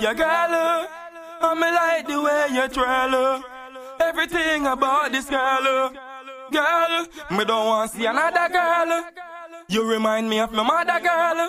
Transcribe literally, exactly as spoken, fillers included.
Yeah, girl, I me like the way you twirl. Everything about this girl. Girl, me don't want to see another girl. You remind me of my mother, girl.